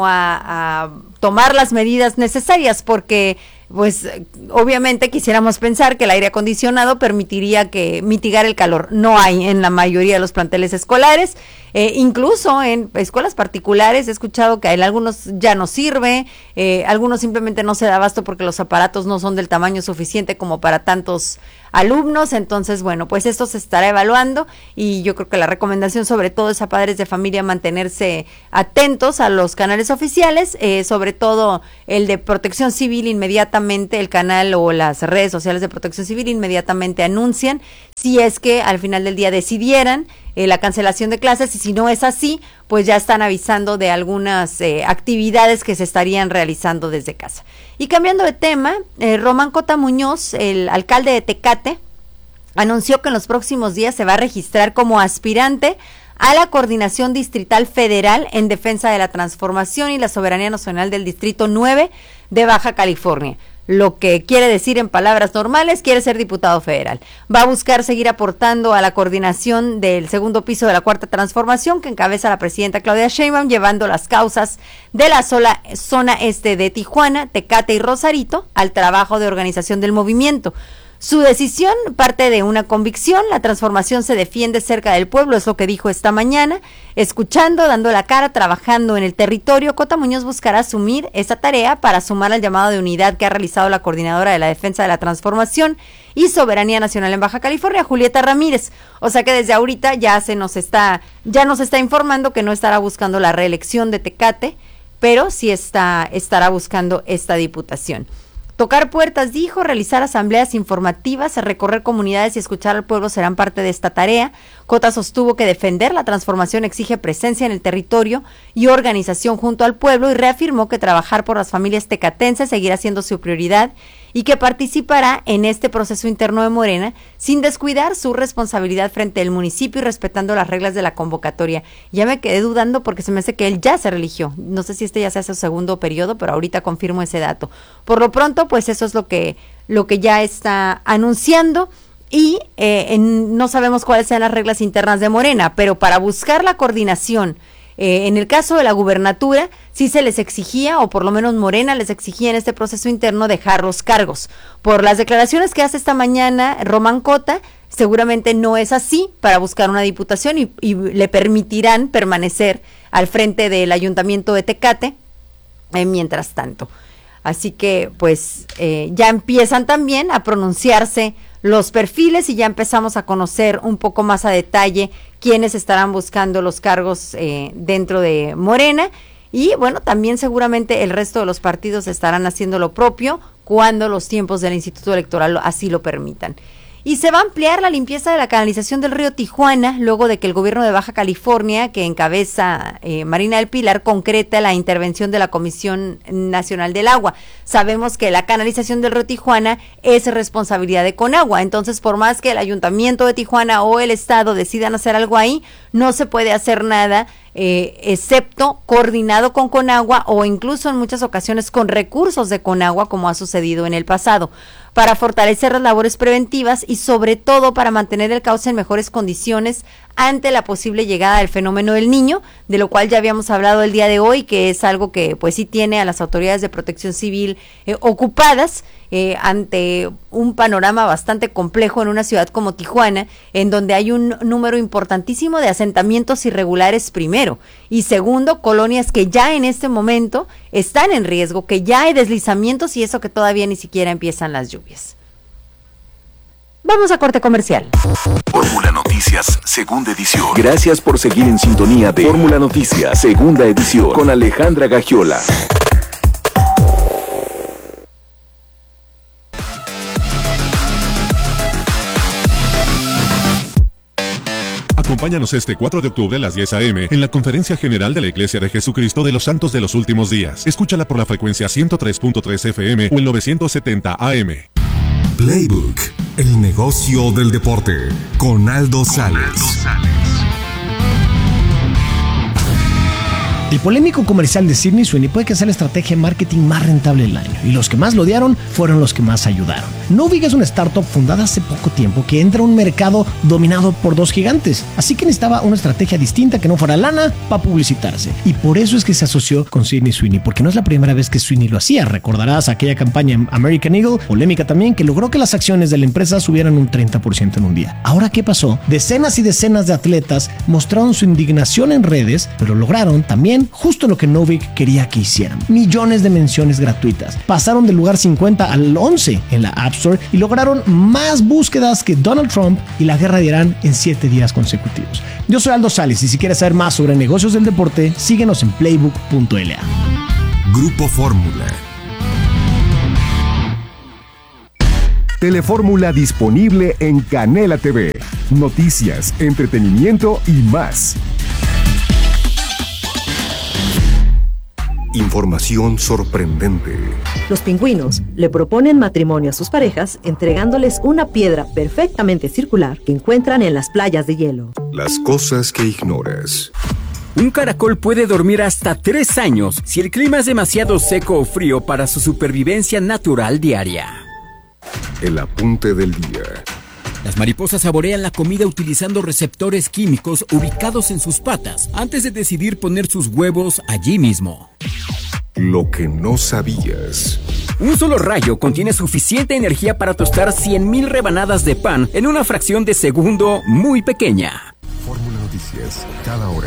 a tomar las medidas necesarias, porque pues obviamente quisiéramos pensar que el aire acondicionado permitiría que mitigar el calor. No hay en la mayoría de los planteles escolares, incluso en escuelas particulares he escuchado que en algunos ya no sirve, algunos simplemente no se da abasto porque los aparatos no son del tamaño suficiente como para tantos alumnos. Entonces, bueno, pues esto se estará evaluando y yo creo que la recomendación sobre todo es a padres de familia mantenerse atentos a los canales oficiales, sobre todo el de Protección Civil. Inmediatamente el canal o las redes sociales de Protección Civil inmediatamente anuncian si es que al final del día decidieran la cancelación de clases, y si no es así, pues ya están avisando de algunas actividades que se estarían realizando desde casa. Y cambiando de tema, Román Cota Muñoz, el alcalde de Tecate, anunció que en los próximos días se va a registrar como aspirante a la Coordinación Distrital Federal en Defensa de la Transformación y la Soberanía Nacional del Distrito 9 de Baja California. Lo que quiere decir en palabras normales, quiere ser diputado federal. Va a buscar seguir aportando a la coordinación del segundo piso de la Cuarta Transformación que encabeza la presidenta Claudia Sheinbaum, llevando las causas de la zona este de Tijuana, Tecate y Rosarito al trabajo de organización del movimiento. Su decisión parte de una convicción: la transformación se defiende cerca del pueblo, es lo que dijo esta mañana. Escuchando, dando la cara, trabajando en el territorio, Cota Muñoz buscará asumir esa tarea para sumar al llamado de unidad que ha realizado la coordinadora de la Defensa de la Transformación y Soberanía Nacional en Baja California, Julieta Ramírez. O sea que desde ahorita ya nos está informando que no estará buscando la reelección de Tecate, pero sí estará buscando esta diputación. Tocar puertas, dijo, realizar asambleas informativas, recorrer comunidades y escuchar al pueblo serán parte de esta tarea. Cota sostuvo que defender la transformación exige presencia en el territorio y organización junto al pueblo, y reafirmó que trabajar por las familias tecatenses seguirá siendo su prioridad y que participará en este proceso interno de Morena sin descuidar su responsabilidad frente al municipio y respetando las reglas de la convocatoria. Ya me quedé dudando porque se me hace que él ya se religió. No sé si ya sea su segundo periodo, pero ahorita confirmo ese dato. Por lo pronto, pues eso es lo que ya está anunciando. Y no sabemos cuáles sean las reglas internas de Morena, pero para buscar la coordinación, en el caso de la gubernatura, sí se les exigía, o por lo menos Morena les exigía en este proceso interno, dejar los cargos. Por las declaraciones que hace esta mañana Román Cota, seguramente no es así para buscar una diputación y le permitirán permanecer al frente del ayuntamiento de Tecate mientras tanto. Así que pues ya empiezan también a pronunciarse los perfiles y ya empezamos a conocer un poco más a detalle quiénes estarán buscando los cargos dentro de Morena. Y bueno, también seguramente el resto de los partidos estarán haciendo lo propio cuando los tiempos del Instituto Electoral así lo permitan. Y se va a ampliar la limpieza de la canalización del río Tijuana, luego de que el gobierno de Baja California, que encabeza Marina del Pilar, concreta la intervención de la Comisión Nacional del Agua. Sabemos que la canalización del río Tijuana es responsabilidad de Conagua, entonces por más que el Ayuntamiento de Tijuana o el Estado decidan hacer algo ahí, no se puede hacer nada excepto coordinado con Conagua o incluso en muchas ocasiones con recursos de Conagua, como ha sucedido en el pasado, para fortalecer las labores preventivas y sobre todo para mantener el cauce en mejores condiciones ante la posible llegada del fenómeno del Niño, de lo cual ya habíamos hablado el día de hoy, que es algo que pues sí tiene a las autoridades de Protección Civil ocupadas ante un panorama bastante complejo en una ciudad como Tijuana, en donde hay un número importantísimo de asentamientos irregulares primero, y segundo, colonias que ya en este momento están en riesgo, que ya hay deslizamientos y eso que todavía ni siquiera empiezan las lluvias. Vamos a corte comercial. Fórmula Noticias, segunda edición. Gracias por seguir en sintonía de Fórmula Noticias, segunda edición, con Alejandra Gagiola. Acompáñanos este 4 de octubre a las 10 a.m. en la Conferencia General de la Iglesia de Jesucristo de los Santos de los Últimos Días. Escúchala por la frecuencia 103.3 FM o el 970 AM. Playbook, el negocio del deporte, con Aldo Sales. El polémico comercial de Sydney Sweeney puede que sea la estrategia de marketing más rentable del año, y los que más lo odiaron fueron los que más ayudaron. Novig es una startup fundada hace poco tiempo que entra a un mercado dominado por dos gigantes, así que necesitaba una estrategia distinta que no fuera lana para publicitarse, y por eso es que se asoció con Sydney Sweeney, porque no es la primera vez que Sweeney lo hacía. Recordarás aquella campaña en American Eagle, polémica también, que logró que las acciones de la empresa subieran un 30% en un día. Ahora, ¿qué pasó? Decenas y decenas de atletas mostraron su indignación en redes, pero lograron también justo lo que Novig quería que hicieran: millones de menciones gratuitas. Pasaron del lugar 50 al 11 en la App Store y lograron más búsquedas que Donald Trump y la guerra de Irán en 7 días consecutivos. Yo soy Aldo Sales, y si quieres saber más sobre negocios del deporte, síguenos en playbook.la. Grupo Fórmula. Telefórmula disponible en Canela TV. Noticias, entretenimiento y más. Información sorprendente. Los pingüinos le proponen matrimonio a sus parejas entregándoles una piedra perfectamente circular que encuentran en las playas de hielo. Las cosas que ignoras. Un caracol puede dormir hasta 3 años si el clima es demasiado seco o frío para su supervivencia natural diaria. El apunte del día. Las mariposas saborean la comida utilizando receptores químicos ubicados en sus patas antes de decidir poner sus huevos allí mismo. Lo que no sabías. Un solo rayo contiene suficiente energía para tostar 100,000 rebanadas de pan en una fracción de segundo muy pequeña. Fórmula Noticias, cada hora.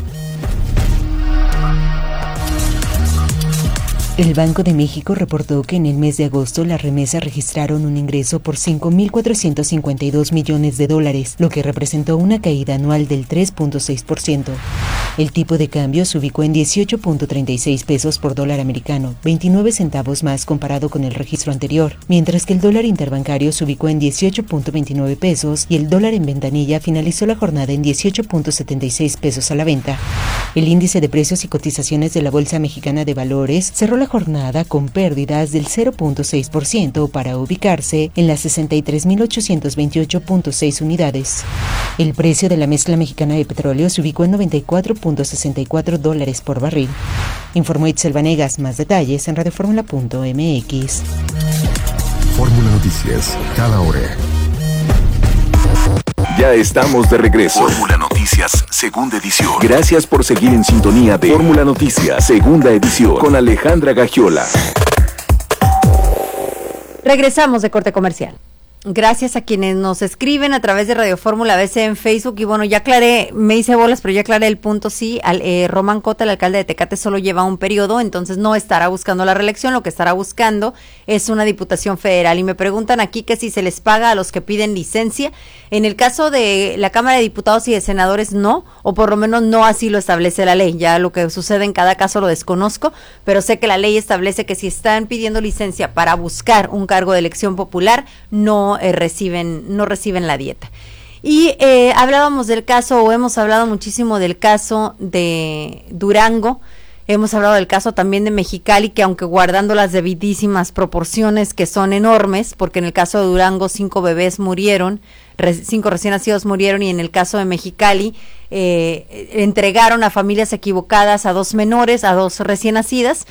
El Banco de México reportó que en el mes de agosto las remesas registraron un ingreso por $5,452 millones, lo que representó una caída anual del 3.6%. El tipo de cambio se ubicó en 18.36 pesos por dólar americano, 29 centavos más comparado con el registro anterior, mientras que el dólar interbancario se ubicó en 18.29 pesos y el dólar en ventanilla finalizó la jornada en 18.76 pesos a la venta. El índice de precios y cotizaciones de la Bolsa Mexicana de Valores cerró la jornada con pérdidas del 0.6% para ubicarse en las 63.828.6 unidades. El precio de la mezcla mexicana de petróleo se ubicó en $94.64 por barril. Informó Itzel Vanegas. Más detalles en radioformula.mx. Fórmula Noticias, cada hora. Ya estamos de regreso. Fórmula Noticias, segunda edición. Gracias por seguir en sintonía de Fórmula Noticias, segunda edición, con Alejandra Gagiola. Regresamos de corte comercial. Gracias a quienes nos escriben a través de Radio Fórmula BC en Facebook. Y bueno, ya aclaré, me hice bolas, pero ya aclaré el punto. Sí, Román Cota, el alcalde de Tecate, solo lleva un periodo, entonces no estará buscando la reelección. Lo que estará buscando es una diputación federal. Y me preguntan aquí que si se les paga a los que piden licencia. En el caso de la Cámara de Diputados y de Senadores, no, o por lo menos no así lo establece la ley. Ya lo que sucede en cada caso lo desconozco, pero sé que la ley establece que si están pidiendo licencia para buscar un cargo de elección popular, no reciben la dieta. Y hablábamos del caso, o hemos hablado muchísimo del caso de Durango. Hemos hablado del caso también de Mexicali, que aunque guardando las debidísimas proporciones, que son enormes, porque en el caso de Durango 5 bebés murieron, 5 recién nacidos murieron, y en el caso de Mexicali entregaron a familias equivocadas a 2 menores, a 2 recién nacidas,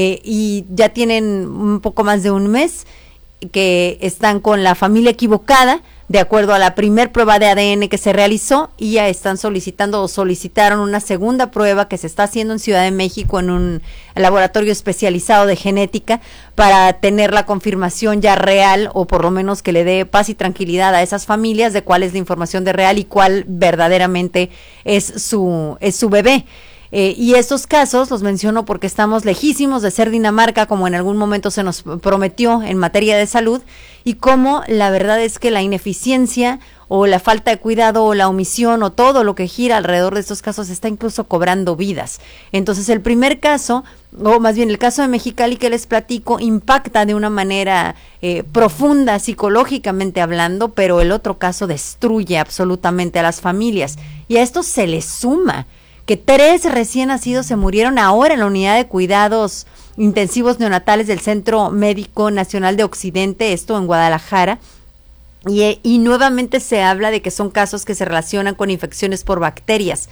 y ya tienen un poco más de un mes que están con la familia equivocada, de acuerdo a la primer prueba de ADN que se realizó, y ya están solicitaron una segunda prueba que se está haciendo en Ciudad de México en un laboratorio especializado de genética para tener la confirmación ya real, o por lo menos que le dé paz y tranquilidad a esas familias de cuál es la información de real y cuál verdaderamente es su bebé. Y estos casos los menciono porque estamos lejísimos de ser Dinamarca, como en algún momento se nos prometió en materia de salud, y como la verdad es que la ineficiencia o la falta de cuidado o la omisión o todo lo que gira alrededor de estos casos está incluso cobrando vidas. Entonces el primer caso, o más bien el caso de Mexicali que les platico, impacta de una manera profunda psicológicamente hablando, pero el otro caso destruye absolutamente a las familias, y a esto se le suma que 3 recién nacidos se murieron ahora en la unidad de cuidados intensivos neonatales del Centro Médico Nacional de Occidente, esto en Guadalajara, y nuevamente se habla de que son casos que se relacionan con infecciones por bacterias,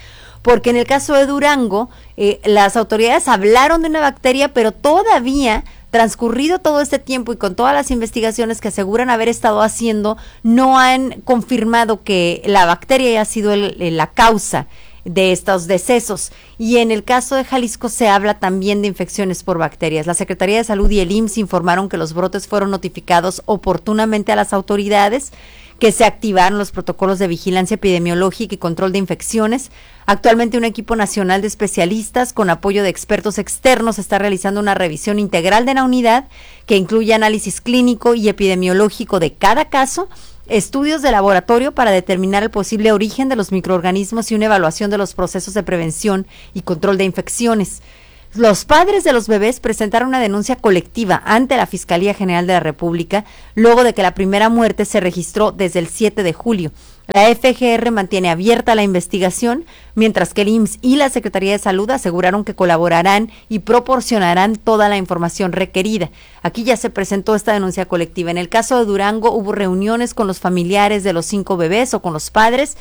porque en el caso de Durango, las autoridades hablaron de una bacteria, pero todavía, transcurrido todo este tiempo y con todas las investigaciones que aseguran haber estado haciendo, no han confirmado que la bacteria haya sido la causa de estos decesos. Y en el caso de Jalisco se habla también de infecciones por bacterias. La Secretaría de Salud y el IMSS informaron que los brotes fueron notificados oportunamente a las autoridades, que se activaron los protocolos de vigilancia epidemiológica y control de infecciones. Actualmente un equipo nacional de especialistas con apoyo de expertos externos está realizando una revisión integral de la unidad que incluye análisis clínico y epidemiológico de cada caso, estudios de laboratorio para determinar el posible origen de los microorganismos y una evaluación de los procesos de prevención y control de infecciones. Los padres de los bebés presentaron una denuncia colectiva ante la Fiscalía General de la República luego de que la primera muerte se registró desde el 7 de julio. La FGR mantiene abierta la investigación, mientras que el IMSS y la Secretaría de Salud aseguraron que colaborarán y proporcionarán toda la información requerida. Aquí ya se presentó esta denuncia colectiva. En el caso de Durango hubo reuniones con los familiares de los 5 bebés o con los padres,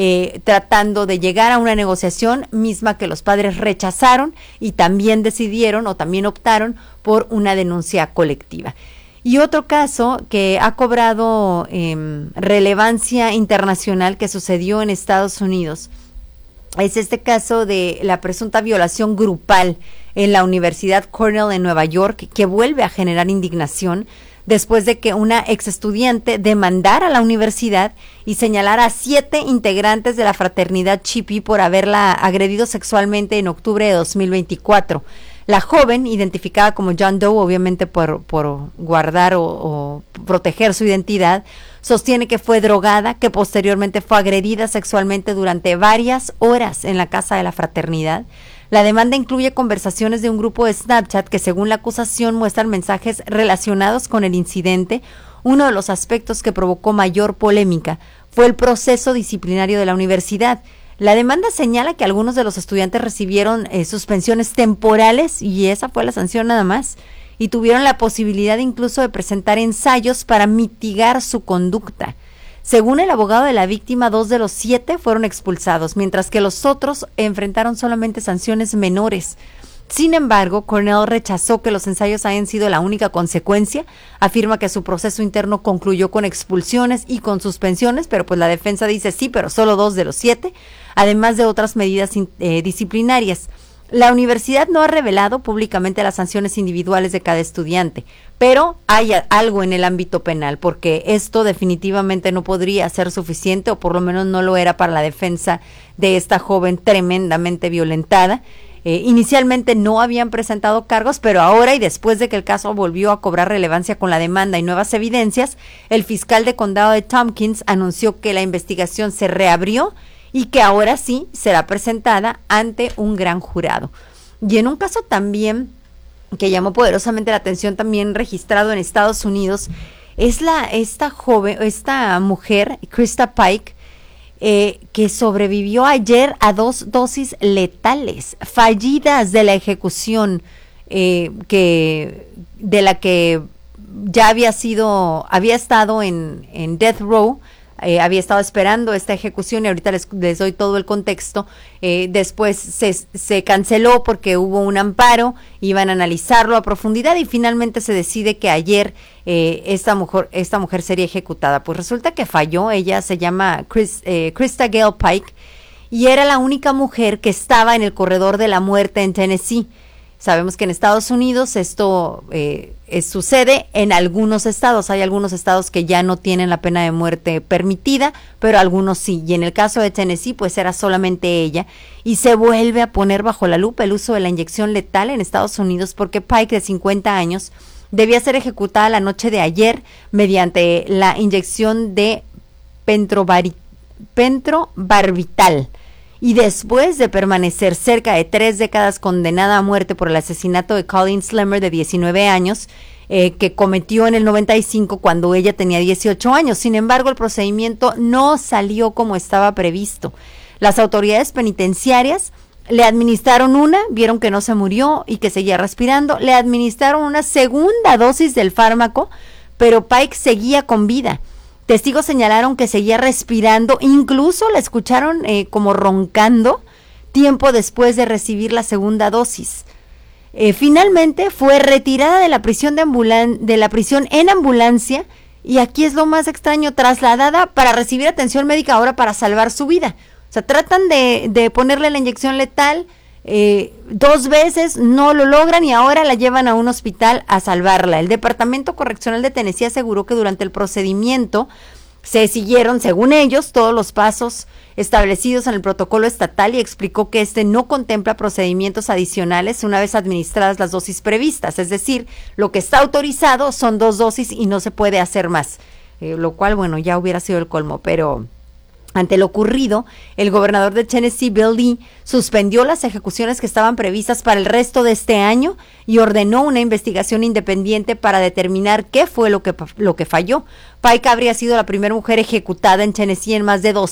tratando de llegar a una negociación misma que los padres rechazaron y también decidieron o también optaron por una denuncia colectiva. Y otro caso que ha cobrado relevancia internacional que sucedió en Estados Unidos es este caso de la presunta violación grupal en la Universidad Cornell en Nueva York, que vuelve a generar indignación después de que una ex estudiante demandara a la universidad y señalara a 7 integrantes de la fraternidad Chi Pi por haberla agredido sexualmente en octubre de 2024. La joven, identificada como John Doe, obviamente por guardar o proteger su identidad, sostiene que fue drogada, que posteriormente fue agredida sexualmente durante varias horas en la casa de la fraternidad. La demanda incluye conversaciones de un grupo de Snapchat que, según la acusación, muestran mensajes relacionados con el incidente. Uno de los aspectos que provocó mayor polémica fue el proceso disciplinario de la universidad. La demanda señala que algunos de los estudiantes recibieron suspensiones temporales, y esa fue la sanción nada más, y tuvieron la posibilidad incluso de presentar ensayos para mitigar su conducta. Según el abogado de la víctima, 2 de los 7 fueron expulsados, mientras que los otros enfrentaron solamente sanciones menores. Sin embargo, Cornell rechazó que los ensayos hayan sido la única consecuencia. Afirma que su proceso interno concluyó con expulsiones y con suspensiones, pero pues la defensa dice sí, pero solo 2 de los 7, además de otras medidas disciplinarias. La universidad no ha revelado públicamente las sanciones individuales de cada estudiante, pero hay algo en el ámbito penal, porque esto definitivamente no podría ser suficiente, o por lo menos no lo era para la defensa de esta joven tremendamente violentada. Inicialmente no habían presentado cargos, pero ahora, y después de que el caso volvió a cobrar relevancia con la demanda y nuevas evidencias, el fiscal de condado de Tompkins anunció que la investigación se reabrió y que ahora sí será presentada ante un gran jurado. Y en un caso también que llamó poderosamente la atención, también registrado en Estados Unidos, es esta mujer, Krista Pike, que sobrevivió ayer a 2 dosis letales fallidas de la ejecución de la que ya había estado en death row, había estado esperando esta ejecución, y ahorita les doy todo el contexto. Después se canceló porque hubo un amparo, iban a analizarlo a profundidad y finalmente se decide que ayer esta mujer sería ejecutada. Pues resulta que falló. Ella se llama Krista Gale Pike y era la única mujer que estaba en el corredor de la muerte en Tennessee. Sabemos que en Estados Unidos esto sucede en algunos estados. Hay algunos estados que ya no tienen la pena de muerte permitida, pero algunos sí. Y en el caso de Tennessee, pues era solamente ella. Y se vuelve a poner bajo la lupa el uso de la inyección letal en Estados Unidos, porque Pike, de 50 años, debía ser ejecutada la noche de ayer mediante la inyección de pentobarbital. Y después de permanecer cerca de 3 décadas condenada a muerte por el asesinato de Colleen Slemmer, de 19 años, que cometió en el 95 cuando ella tenía 18 años. Sin embargo, el procedimiento no salió como estaba previsto. Las autoridades penitenciarias le administraron vieron que no se murió y que seguía respirando, le administraron una segunda dosis del fármaco, pero Pike seguía con vida. Testigos señalaron que seguía respirando, incluso la escucharon como roncando. tiempo después de recibir la segunda dosis. Finalmente fue retirada de la prisión en ambulancia, y aquí es lo más extraño, trasladada para recibir atención médica ahora para salvar su vida. O sea, tratan de ponerle la inyección letal 2 veces, no lo logran y ahora la llevan a un hospital a salvarla. El Departamento Correccional de Tennessee aseguró que durante el procedimiento se siguieron, según ellos, todos los pasos establecidos en el protocolo estatal, y explicó que este no contempla procedimientos adicionales una vez administradas las dosis previstas. Es decir, lo que está autorizado son 2 dosis y no se puede hacer más, lo cual, bueno, ya hubiera sido el colmo, pero ante lo ocurrido, el gobernador de Tennessee, Bill Lee, suspendió las ejecuciones que estaban previstas para el resto de este año y ordenó una investigación independiente para determinar qué fue lo que falló. Pike habría sido la primera mujer ejecutada en Tennessee en más de